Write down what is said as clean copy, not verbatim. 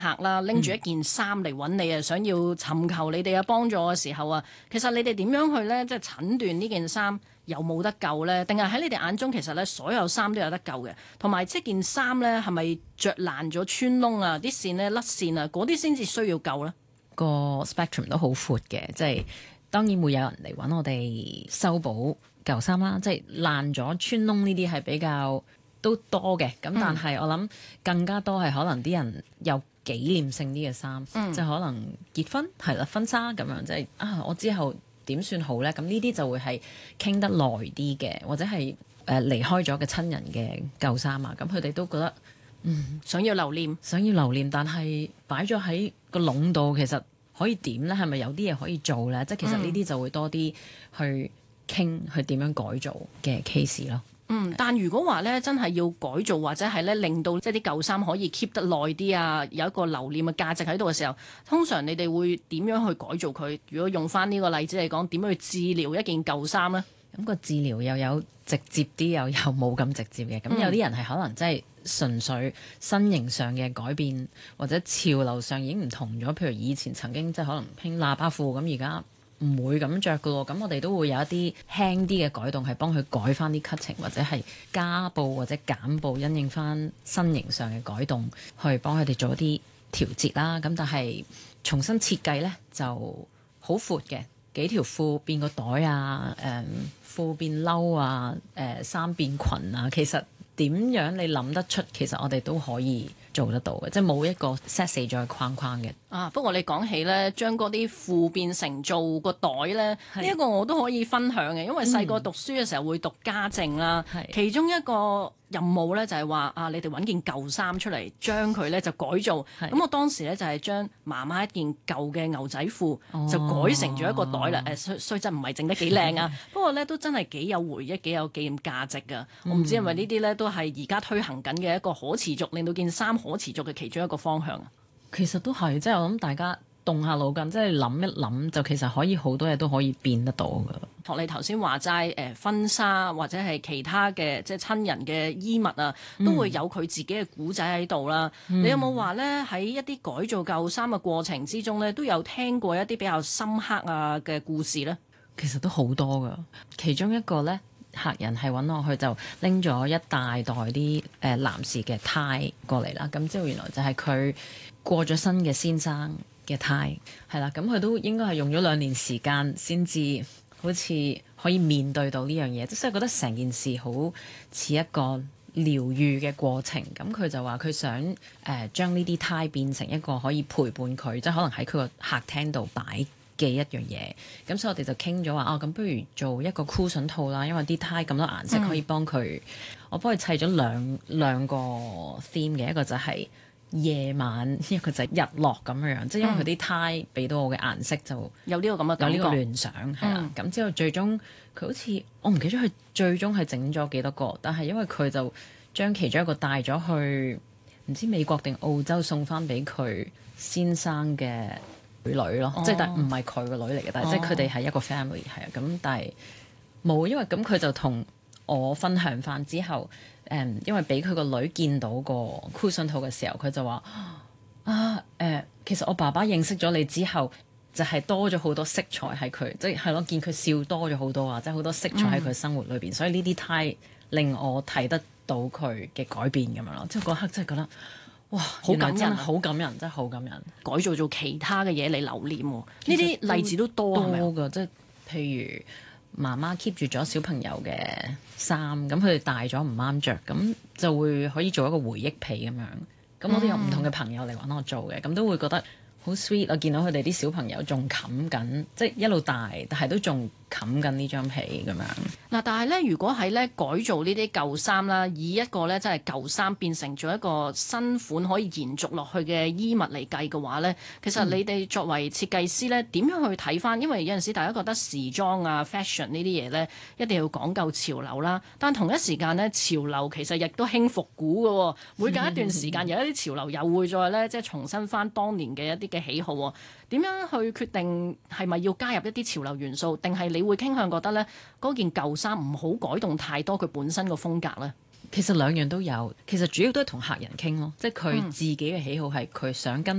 客啦，拎住一件衫嚟揾你啊，想要尋求你哋嘅幫助嘅時候啊，其實你哋點樣去呢？即係診斷呢件衫有冇得救呢？定係喺你哋眼中其實呢，所有衫都有得救嘅？同埋即件衫呢，係咪着爛咗穿窿啊？啲線呢，甩線啊，嗰啲先至需要救呢？ 個 spectrum 都好闊嘅，即係當然會有人嚟揾我哋修補舊衫啦，即係爛咗穿窿呢啲係比較都多嘅。咁但係我諗更加多係可能啲人有紀念性啲嘅衫，即係可能結婚係啦，婚紗咁樣，即係我之後點算好咧？咁呢啲就會係傾得耐啲嘅，或者係離開咗嘅親人嘅舊衫啊，咁佢哋都覺得想要留念， 但係擺咗喺個籠度，其實可以點咧？係咪有啲嘢可以做咧？即係其實呢啲就會多啲去傾去點樣改造嘅 case 咯。 但如果話咧真係要改造或者係咧令到即係啲舊衫可以 keep 得耐啲啊，有一個留念嘅價值喺度嘅時候，通常你哋會點樣去改造佢？如果用翻呢個例子嚟講，點樣去治療一件舊衫呢？ 咁個治療又有直接啲，又有冇咁直接嘅。咁有啲人係可能真係純粹身形上嘅改變，或者潮流上已經唔同咗。譬如以前曾經即係可能興喇叭褲，咁而家唔會咁着噶咯。咁我哋都會有一啲輕啲嘅改動，係幫佢改翻啲 cutting，或者係加布或者減布，因應翻身形上嘅改動，去幫佢哋做一啲調節啦。咁但係重新設計呢就好闊嘅，幾條褲變個袋啊，褲變褸啊，衫變裙啊，其實點樣你諗得出，其實我哋都可以做得到嘅，即係冇一個 set 死咗嘅框框嘅。 不過你講起咧，將嗰啲褲變成做個袋咧，呢一個我都可以分享嘅，因為細個讀書嘅時候會讀家政啦，其中一個任務咧就係話你哋揾件舊衫出嚟，將佢咧就改造。咁我當時咧就係將媽媽一件舊嘅牛仔褲就改成咗一個袋啦。雖則唔係整得幾靚啊，不過咧都真係幾有回憶、幾有紀念價值㗎。我唔知係咪呢啲咧都係而家推行緊嘅一個可持續，令到件衫可持續嘅其中一個方向。 其實都係，即係我諗大家動下腦筋，即係諗一諗，就其實可以好多嘢都可以變得到㗎。 學你頭先話齋，婚紗或者係其他嘅即係親人嘅衣物啊，都會有佢自己嘅古仔喺度啦。你有冇話呢？喺一啲改造舊衫嘅過程之中呢，都有聽過一啲比較深刻啊嘅故事呢？ 其實都好多㗎，其中一個呢，客人係揾我去就拎咗一大袋啲男士嘅呔過嚟啦。咁之後原來就係佢過咗身嘅先生嘅呔，係啦。咁佢都應該係用咗2年時間先至好似可以面對到呢樣嘢，即係覺得成件事好似一個療愈嘅過程。咁佢就話佢想將呢啲呔變成一個可以陪伴佢，即係可能喺佢個客廳度擺嘅一樣嘢。咁所以我哋就傾咗話咁不如做一個 cushion 套啦，因為啲呔咁多顏色可以幫佢，我幫佢砌咗兩個 theme 嘅，一個就係夜晚，一個就係日落咁樣，即係因為佢啲呔俾到我嘅顏色就有呢個咁嘅感覺， 有呢個聯想係啦。咁之後最終佢好似我唔記得佢最終係整咗幾多個，但係因為佢就將其中一個帶咗去唔知美國定澳洲送翻俾佢先生嘅女咯，即係但唔係佢個女嚟嘅，但係即係佢哋係一個 family 係啊。咁但係冇，因為咁佢就同我分享翻之後，因為俾佢個女見到個 cushion 套嘅時候，佢就話其實我爸爸認識咗你之後，就係多咗好多色彩喺佢，即係咯，見佢笑多咗好多啊，即係好多色彩喺佢生活裏邊，所以呢啲呔令我睇得到佢嘅改變咁樣咯。即係嗰刻真係覺得哇，好感人，好感人，真係好感人。 改造做其他嘅嘢嚟留念，呢啲例子都多㗎，即係譬如媽媽 keep 住咗小朋友嘅衫，咁佢哋大咗唔啱着，咁就會可以做一個回憶被咁樣。咁我都有唔同嘅朋友嚟揾我做嘅，咁都會覺得好 sweet。我見到佢哋啲小朋友仲冚緊，即係一路大，但係都仲冚緊呢張被咁樣。 嗱，但係咧，如果喺咧改造呢啲舊衫啦，以一個咧真係舊衫變成咗一個新款可以延續落去嘅衣物嚟計嘅話咧，其實你哋作為設計師咧，點樣去睇翻？因為有陣時大家覺得時裝啊、fashion 呢啲嘢咧，一定要講究潮流啦。但同一時間咧，潮流其實亦都興復古嘅喎。每隔一段時間有一啲潮流又會再咧，即係重新翻當年嘅一啲嘅喜好喎。點樣去決定係咪要加入一啲潮流元素，定係你會傾向覺得呢嗰件舊衫唔好改動太多佢本身個風格呢？ 其實兩樣都有，其實主要都係同客人傾咯，即係佢自己嘅喜好係佢想跟